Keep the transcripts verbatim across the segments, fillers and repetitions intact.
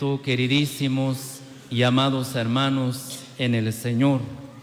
Tú, queridísimos y amados hermanos en el Señor,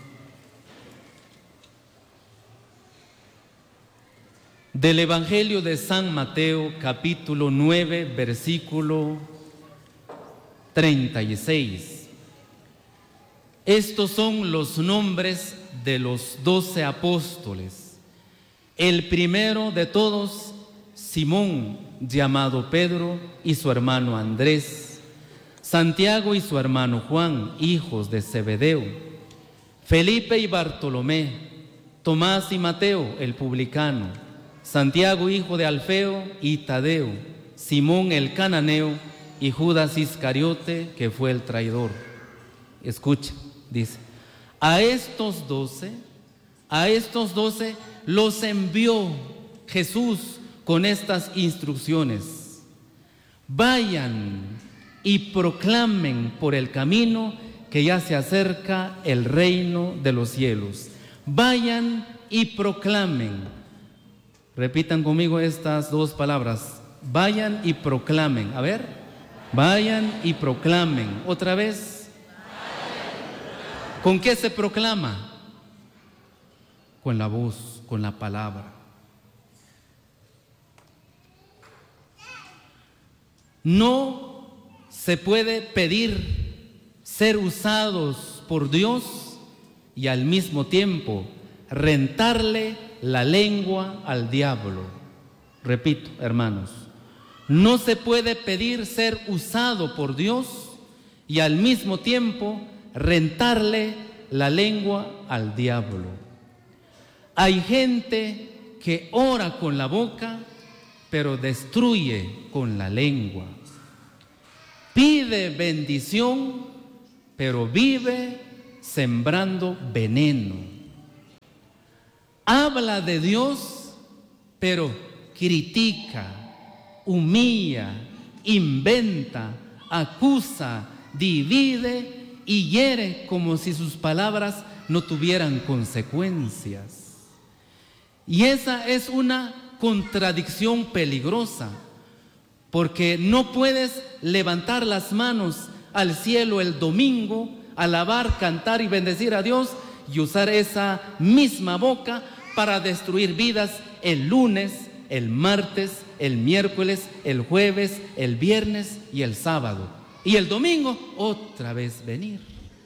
del Evangelio de San Mateo, capítulo nueve, versículo treinta y seis. Estos son los nombres de los doce apóstoles. El primero de todos, Simón, llamado Pedro, y su hermano Andrés. Santiago y su hermano Juan, hijos de Zebedeo. Felipe y Bartolomé. Tomás y Mateo, el publicano. Santiago, hijo de Alfeo, y Tadeo. Simón el cananeo y Judas Iscariote, que fue el traidor. Escucha, dice, a estos doce, a estos doce los envió Jesús con estas instrucciones: vayan y proclamen por el camino que ya se acerca el reino de los cielos. Vayan y proclamen. Repitan conmigo estas dos palabras: vayan y proclamen. A ver, vayan y proclamen. Otra vez. ¿Con qué se proclama? Con la voz, con la palabra. No se puede pedir ser usados por Dios y al mismo tiempo rentarle la lengua al diablo. Repito, hermanos, no se puede pedir ser usado por Dios y al mismo tiempo rentarle la lengua al diablo. Hay gente que ora con la boca, pero destruye con la lengua. Pide bendición, pero vive sembrando veneno. Habla de Dios, pero critica, humilla, inventa, acusa, divide y hiere como si sus palabras no tuvieran consecuencias. Y esa es una contradicción peligrosa, porque no puedes levantar las manos al cielo el domingo, alabar, cantar y bendecir a Dios y usar esa misma boca para destruir vidas el lunes, el martes, el miércoles, el jueves, el viernes y el sábado. Y el domingo otra vez venir.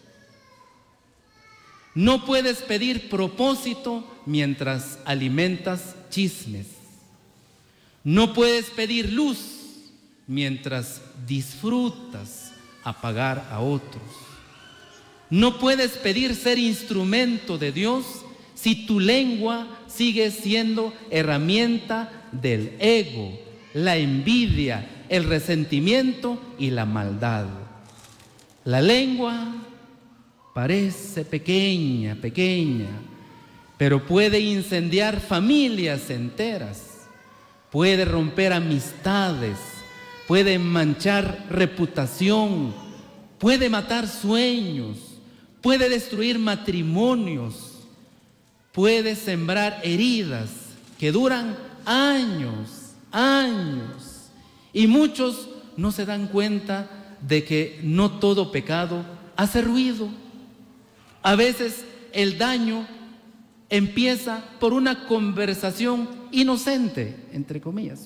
No puedes pedir propósito mientras alimentas chismes. No puedes pedir luz mientras disfrutas apagar a otros. No puedes pedir ser instrumento de Dios si tu lengua sigue siendo herramienta del ego, la envidia, el resentimiento y la maldad. La lengua parece pequeña, pequeña, pero puede incendiar familias enteras, puede romper amistades, puede manchar reputación, puede matar sueños, puede destruir matrimonios, puede sembrar heridas que duran años, años. Y muchos no se dan cuenta de que no todo pecado hace ruido. A veces el daño empieza por una conversación inocente, entre comillas.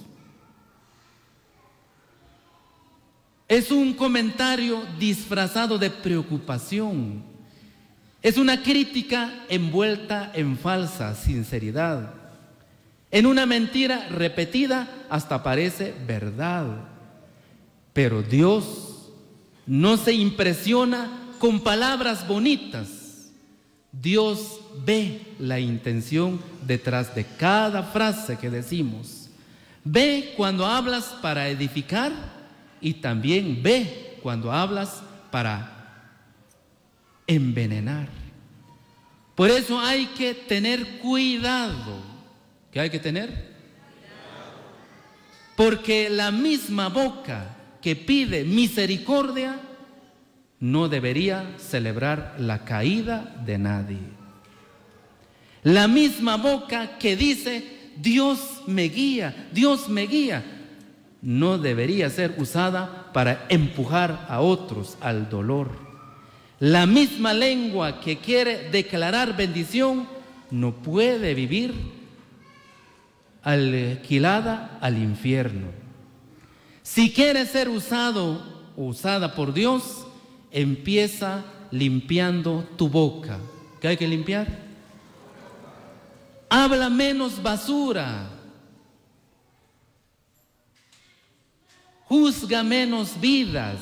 Es un comentario disfrazado de preocupación. Es una crítica envuelta en falsa sinceridad. En una mentira repetida hasta parece verdad. Pero Dios no se impresiona con palabras bonitas. Dios ve la intención detrás de cada frase que decimos. Ve cuando hablas para edificar y también ve cuando hablas para envenenar. Por eso hay que tener cuidado. ¿Qué hay que tener? Porque la misma boca que pide misericordia no debería celebrar la caída de nadie. La misma boca que dice Dios me guía, Dios me guía, no debería ser usada para empujar a otros al dolor. La misma lengua que quiere declarar bendición no puede vivir alquilada al infierno. Si quiere ser usado o usada por Dios, empieza limpiando tu boca. ¿Qué hay que limpiar? Habla menos basura. Juzga menos vidas.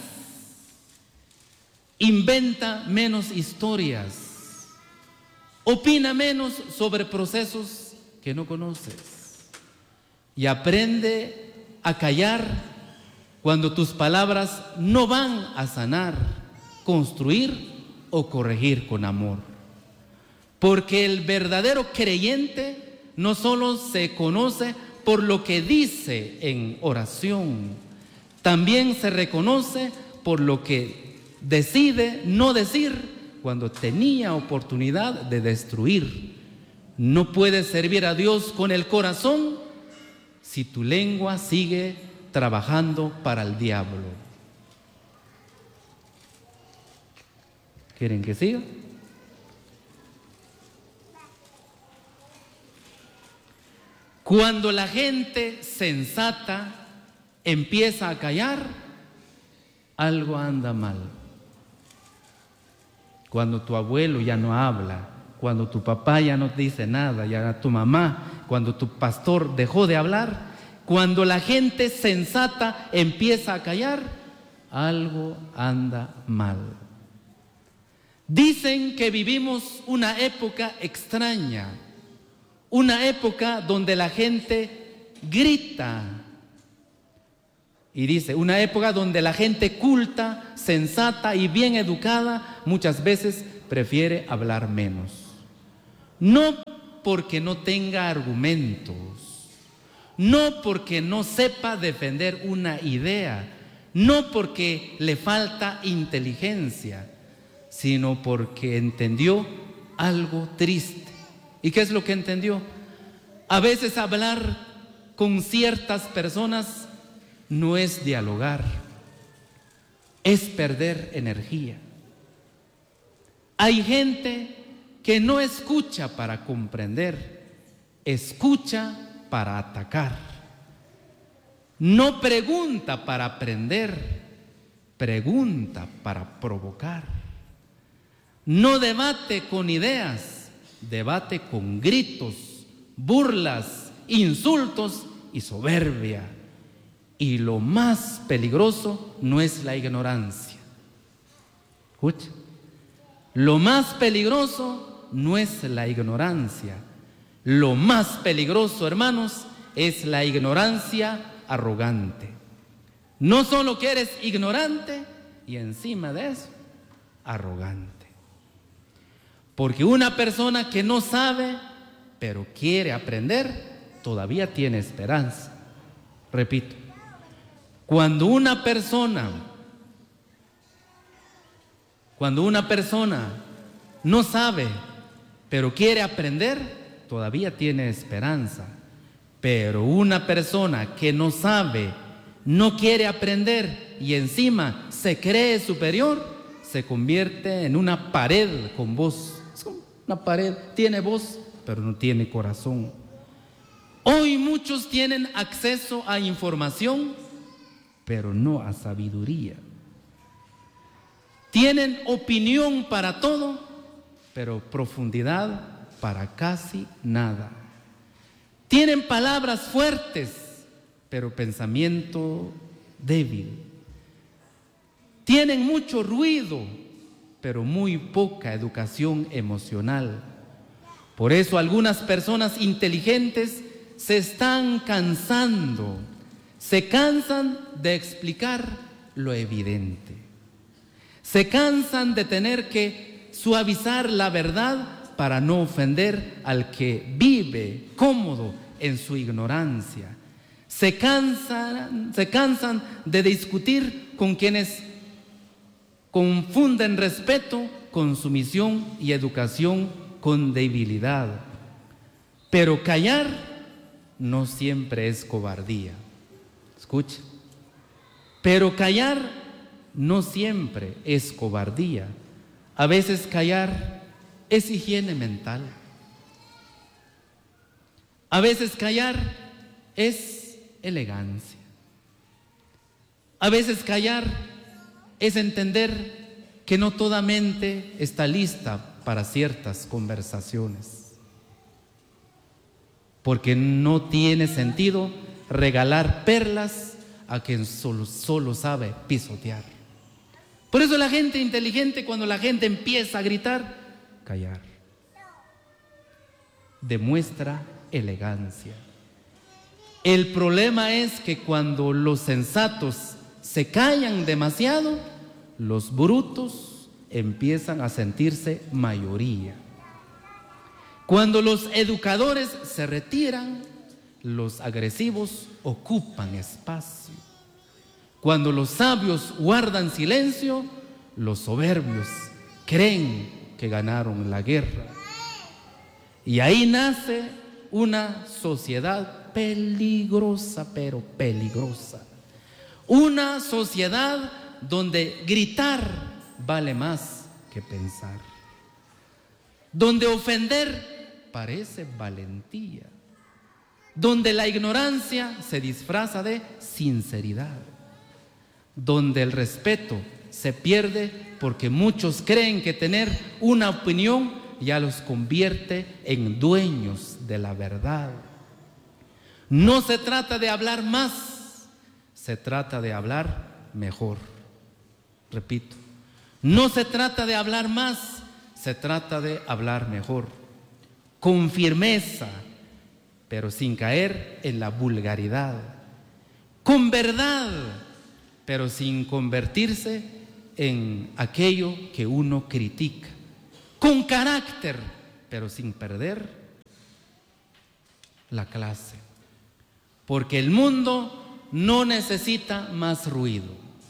Inventa menos historias. Opina menos sobre procesos que no conoces. Y aprende a callar cuando tus palabras no van a sanar, construir o corregir con amor. Porque el verdadero creyente no solo se conoce por lo que dice en oración, también se reconoce por lo que decide no decir cuando tenía oportunidad de destruir. No puedes servir a Dios con el corazón si tu lengua sigue trabajando para el diablo. ¿Quieren que siga? Cuando la gente sensata empieza a callar, algo anda mal. Cuando tu abuelo ya no habla, cuando tu papá ya no dice nada, ya tu mamá, cuando tu pastor dejó de hablar, cuando la gente sensata empieza a callar, algo anda mal. Dicen que vivimos una época extraña, una época donde la gente grita. Y dice, una época donde la gente culta, sensata y bien educada muchas veces prefiere hablar menos. No porque no tenga argumentos, no porque no sepa defender una idea, no porque le falta inteligencia, sino porque entendió algo triste. ¿Y qué es lo que entendió? A veces hablar con ciertas personas no es dialogar, es perder energía. Hay gente que no escucha para comprender, escucha para atacar. No pregunta para aprender, pregunta para provocar. No debate con ideas, debate con gritos, burlas, insultos y soberbia. Y lo más peligroso no es la ignorancia. Escucha. Lo más peligroso no es la ignorancia. Lo más peligroso, hermanos, es la ignorancia arrogante. No solo que eres ignorante y encima de eso, arrogante. Porque una persona que no sabe, pero quiere aprender, todavía tiene esperanza. Repito, cuando una persona, cuando una persona no sabe, pero quiere aprender, todavía tiene esperanza. Pero una persona que no sabe, no quiere aprender y encima se cree superior, se convierte en una pared con voz. Es una pared, tiene voz, pero no tiene corazón. Hoy muchos tienen acceso a información, pero no a sabiduría. Tienen opinión para todo, pero profundidad para casi nada. Tienen palabras fuertes, pero pensamiento débil. Tienen mucho ruido, pero muy poca educación emocional. Por eso algunas personas inteligentes se están cansando, se cansan de explicar lo evidente. Se cansan de tener que suavizar la verdad para no ofender al que vive cómodo en su ignorancia. Se cansan, se cansan de discutir con quienes confunden respeto con sumisión y educación con debilidad. Pero callar no siempre es cobardía. Escuche, Pero callar no siempre es cobardía. A veces callar es higiene mental. A veces callar es elegancia. A veces callar es entender que no toda mente está lista para ciertas conversaciones. Porque no tiene sentido regalar perlas a quien solo, solo sabe pisotear. Por eso la gente inteligente, cuando la gente empieza a gritar, callar. Demuestra elegancia. El problema es que cuando los sensatos se callan demasiado, los brutos empiezan a sentirse mayoría. Cuando los educadores se retiran, los agresivos ocupan espacio. Cuando los sabios guardan silencio, los soberbios creen que ganaron la guerra. Y ahí nace una sociedad peligrosa, pero peligrosa. Una sociedad donde gritar vale más que pensar. Donde ofender parece valentía. Donde la ignorancia se disfraza de sinceridad. Donde el respeto se pierde porque muchos creen que tener una opinión ya los convierte en dueños de la verdad. No se trata de hablar más, se trata de hablar mejor. Repito, no se trata de hablar más, se trata de hablar mejor, con firmeza, pero sin caer en la vulgaridad, con verdad, pero sin convertirse en aquello que uno critica, con carácter, pero sin perder la clase. Porque el mundo no necesita más ruido.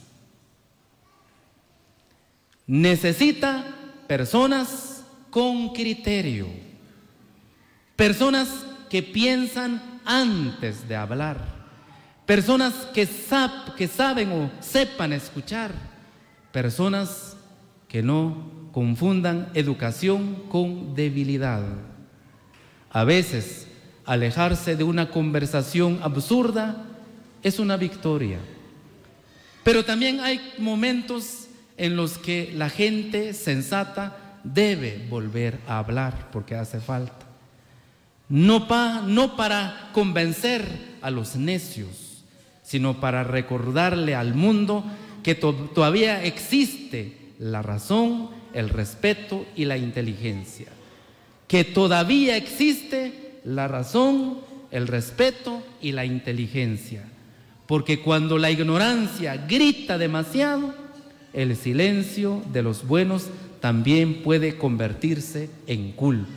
Necesita personas con criterio, personas que piensan antes de hablar, personas que, sab, que saben o sepan escuchar, personas que no confundan educación con debilidad. A veces, alejarse de una conversación absurda es una victoria. Pero también hay momentos en los que la gente sensata debe volver a hablar porque hace falta. No, pa, no para convencer a los necios, sino para recordarle al mundo que to todavía existe la razón, el respeto y la inteligencia. Que todavía existe la razón, el respeto y la inteligencia. Porque cuando la ignorancia grita demasiado, el silencio de los buenos también puede convertirse en culpa.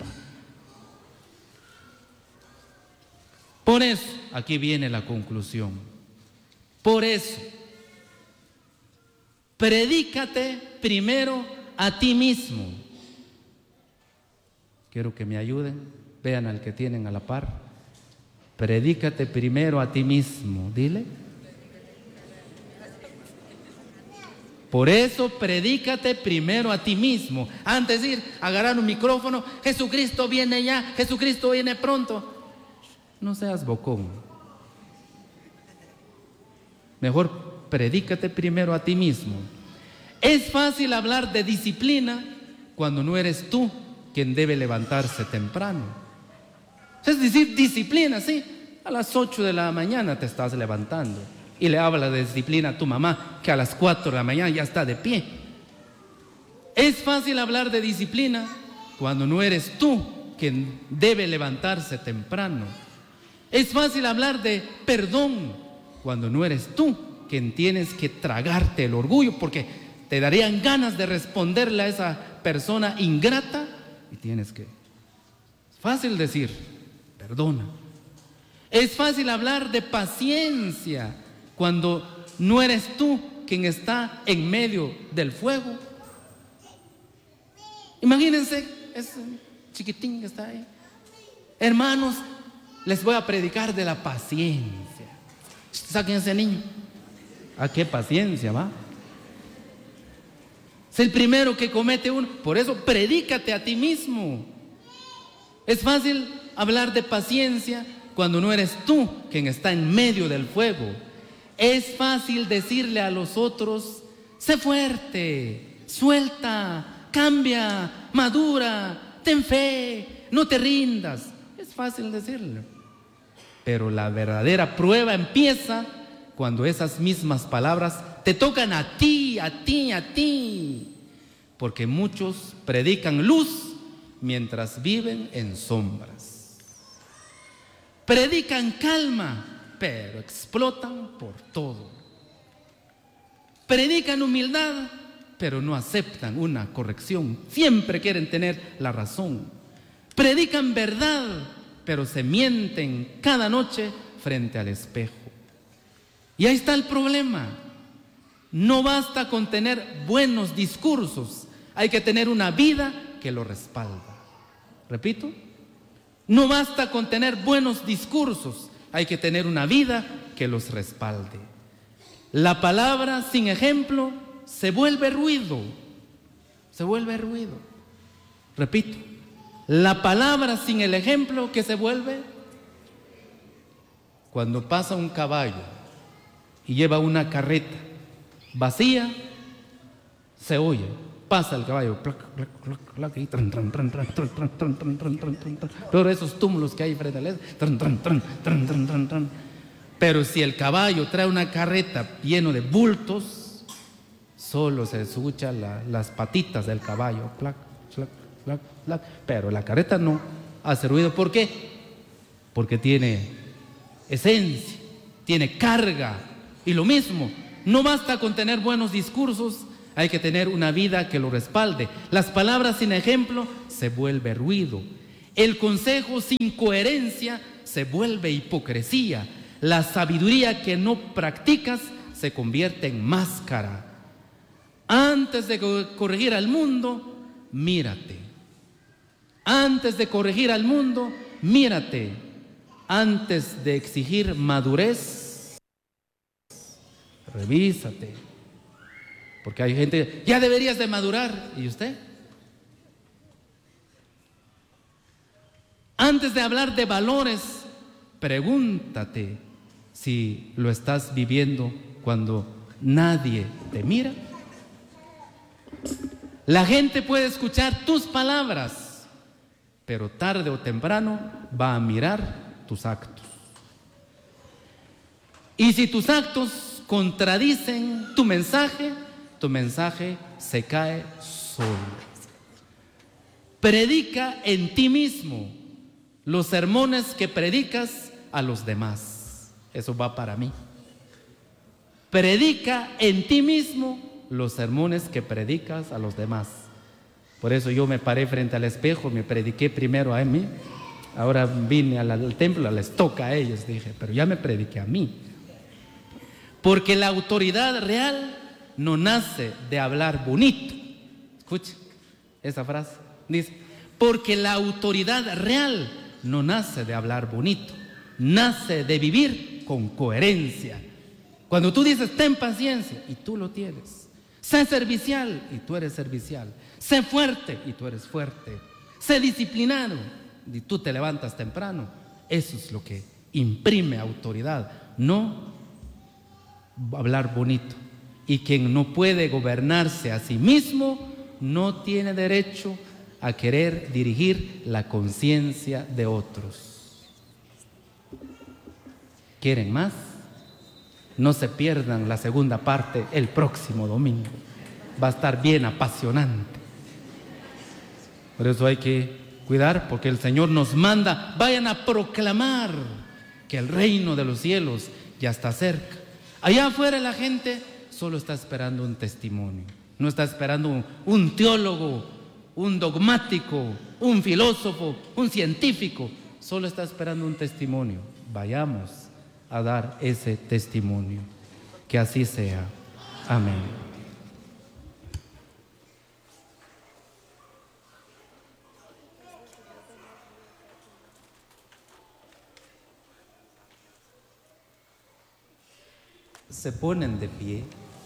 Por eso, aquí viene la conclusión. Por eso, predícate primero a ti mismo. Quiero que me ayuden, vean al que tienen a la par. Predícate primero a ti mismo, dile. Por eso, predícate primero a ti mismo. Antes de ir a agarrar un micrófono, Jesucristo viene ya, Jesucristo viene pronto. No seas bocón. Mejor predícate primero a ti mismo. Es fácil hablar de disciplina cuando no eres tú quien debe levantarse temprano. Es decir, disciplina, sí. A las ocho de la mañana te estás levantando y le hablas de disciplina a tu mamá que a las cuatro de la mañana ya está de pie. Es fácil hablar de disciplina cuando no eres tú quien debe levantarse temprano. Es fácil hablar de perdón cuando no eres tú quien tienes que tragarte el orgullo, porque te darían ganas de responderle a esa persona ingrata y tienes que... Es fácil decir, perdona. Es fácil hablar de paciencia cuando no eres tú quien está en medio del fuego. Imagínense ese chiquitín que está ahí. Hermanos, les voy a predicar de la paciencia. Saquen ese niño. ¿A qué paciencia, va? Es el primero que comete uno. Por eso, predícate a ti mismo. Es fácil hablar de paciencia cuando no eres tú quien está en medio del fuego. Es fácil decirle a los otros: sé fuerte, suelta, cambia, madura, ten fe, no te rindas. Es fácil decirle. Pero la verdadera prueba empieza cuando esas mismas palabras te tocan a ti, a ti, a ti. Porque muchos predican luz mientras viven en sombras. Predican calma, pero explotan por todo. Predican humildad, pero no aceptan una corrección. Siempre quieren tener la razón. Predican verdad, pero se mienten cada noche frente al espejo. Y ahí está el problema. No basta con tener buenos discursos, hay que tener una vida que lo respalda. Repito, no basta con tener buenos discursos, hay que tener una vida que los respalde. La palabra sin ejemplo se vuelve ruido, se vuelve ruido. Repito, la palabra sin el ejemplo que se vuelve, cuando pasa un caballo y lleva una carreta vacía, se oye, pasa el caballo, pero esos túmulos que hay frente a él, pero si el caballo trae una carreta lleno de bultos, solo se escucha la, las patitas del caballo, plac, plac, plac, plac, pero la carreta no hace ruido. ¿Por qué? Porque tiene esencia, tiene carga. Y lo mismo, no basta con tener buenos discursos, hay que tener una vida que lo respalde. Las palabras sin ejemplo se vuelve ruido. El consejo sin coherencia se vuelve hipocresía. La sabiduría que no practicas se convierte en máscara. Antes de corregir al mundo, mírate. Antes de corregir al mundo, mírate. Antes de exigir madurez, revísate. Porque hay gente, ya deberías de madurar. ¿Y usted? Antes de hablar de valores, pregúntate si lo estás viviendo cuando nadie te mira. La gente puede escuchar tus palabras, pero tarde o temprano va a mirar tus actos. Y si tus actos contradicen tu mensaje, tu mensaje se cae solo. Predica en ti mismo los sermones que predicas a los demás. Eso va para mí. Predica en ti mismo los sermones que predicas a los demás. Por eso yo me paré frente al espejo, me prediqué primero a mí. Ahora vine al, al templo, les toca a ellos, dije, pero ya me prediqué a mí. Porque la autoridad real no nace de hablar bonito. Escucha esa frase. Dice, porque la autoridad real no nace de hablar bonito, nace de vivir con coherencia. Cuando tú dices, ten paciencia, y tú lo tienes. Sé servicial, y tú eres servicial. Sé fuerte, y tú eres fuerte. Sé disciplinado, y tú te levantas temprano. Eso es lo que imprime autoridad, no hablar bonito. Y quien no puede gobernarse a sí mismo no tiene derecho a querer dirigir la conciencia de otros. ¿Quieren más? No se pierdan la segunda parte el próximo domingo. Va a estar bien apasionante. Por eso hay que cuidar, porque el Señor nos manda, vayan a proclamar que el reino de los cielos ya está cerca. Allá afuera la gente solo está esperando un testimonio, no está esperando un, un teólogo, un dogmático, un filósofo, un científico, solo está esperando un testimonio. Vayamos a dar ese testimonio, que así sea. Amén. Se ponen de pie.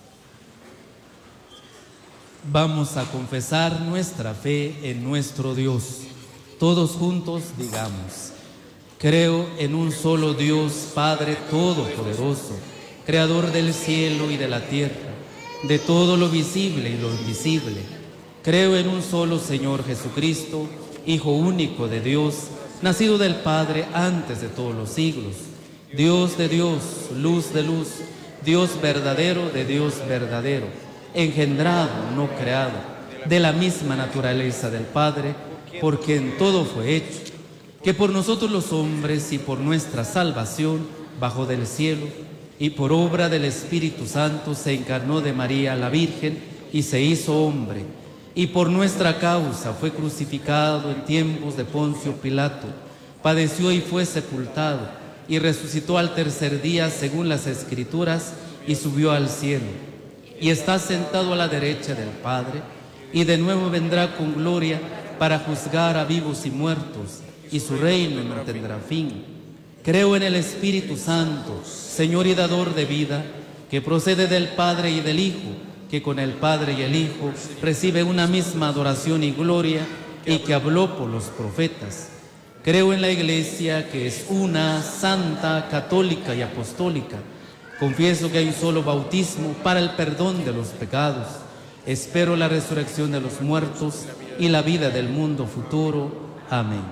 Vamos a confesar nuestra fe en nuestro Dios. Todos juntos digamos: creo en un solo Dios, Padre Todopoderoso, Creador del cielo y de la tierra, de todo lo visible y lo invisible. Creo en un solo Señor Jesucristo, Hijo único de Dios, nacido del Padre antes de todos los siglos, Dios de Dios, luz de luz, Dios verdadero de Dios verdadero, engendrado, no creado, de la misma naturaleza del Padre, por quien todo fue hecho, que por nosotros los hombres y por nuestra salvación bajó del cielo, y por obra del Espíritu Santo se encarnó de María la Virgen y se hizo hombre, y por nuestra causa fue crucificado en tiempos de Poncio Pilato, padeció y fue sepultado, y resucitó al tercer día según las Escrituras, y subió al cielo, y está sentado a la derecha del Padre, y de nuevo vendrá con gloria para juzgar a vivos y muertos, y su reino no tendrá fin. Creo en el Espíritu Santo, Señor y dador de vida, que procede del Padre y del Hijo, que con el Padre y el Hijo recibe una misma adoración y gloria, y que habló por los profetas. Creo en la Iglesia, que es una, santa, católica y apostólica. Confieso que hay un solo bautismo para el perdón de los pecados. Espero la resurrección de los muertos y la vida del mundo futuro. Amén.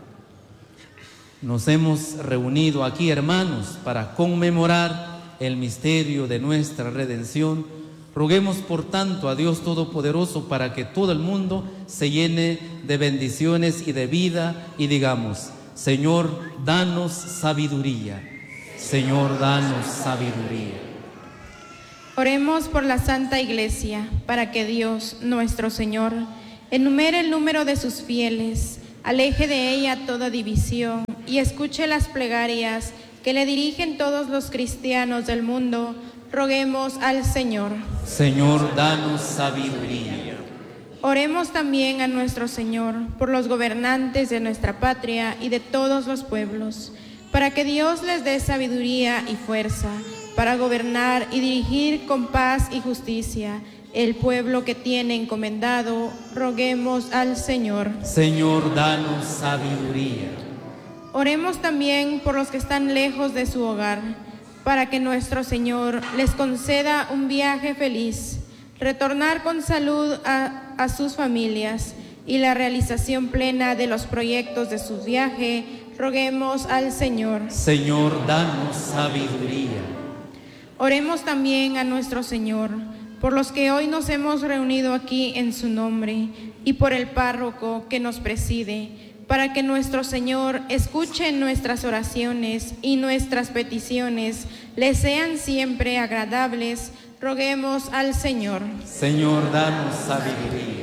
Nos hemos reunido aquí, hermanos, para conmemorar el misterio de nuestra redención. Roguemos, por tanto, a Dios Todopoderoso para que todo el mundo se llene de bendiciones y de vida, y digamos: Señor, danos sabiduría. Señor, danos sabiduría. Oremos por la Santa Iglesia, para que Dios, nuestro Señor, enumere el número de sus fieles, aleje de ella toda división y escuche las plegarias que le dirigen todos los cristianos del mundo. Roguemos al Señor. Señor, danos sabiduría. Oremos también a nuestro Señor por los gobernantes de nuestra patria y de todos los pueblos, para que Dios les dé sabiduría y fuerza para gobernar y dirigir con paz y justicia el pueblo que tiene encomendado. Roguemos al Señor. Señor, danos sabiduría. Oremos también por los que están lejos de su hogar, para que nuestro Señor les conceda un viaje feliz, retornar con salud a, a sus familias y la realización plena de los proyectos de su viaje. Roguemos al Señor. Señor, danos sabiduría. Oremos también a nuestro Señor por los que hoy nos hemos reunido aquí en su nombre y por el párroco que nos preside, para que nuestro Señor escuche nuestras oraciones y nuestras peticiones le sean siempre agradables. Roguemos al Señor. Señor, danos sabiduría.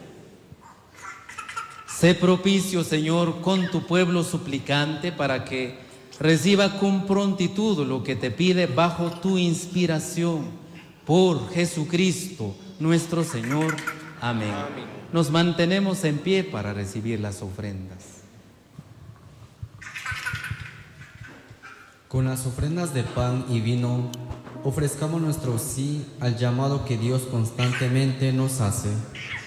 Sé propicio, Señor, con tu pueblo suplicante, para que reciba con prontitud lo que te pide bajo tu inspiración. Por Jesucristo nuestro Señor. Amén. Amén. Nos mantenemos en pie para recibir las ofrendas. Con las ofrendas de pan y vino, ofrezcamos nuestro sí al llamado que Dios constantemente nos hace.